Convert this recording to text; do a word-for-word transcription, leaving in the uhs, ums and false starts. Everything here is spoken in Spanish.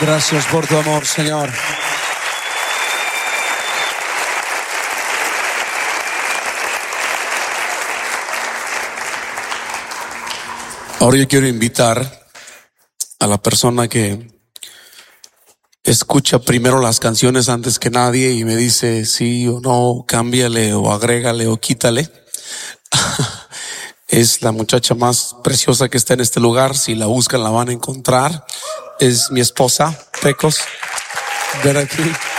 Gracias por tu amor, Señor. Ahora yo quiero invitar a la persona que escucha primero las canciones antes que nadie y me dice sí o no, cámbiale o agrégale o quítale. Es la muchacha más preciosa que está en este lugar. Si la buscan la van a encontrar. Es mi esposa, Pecos. Ven aquí.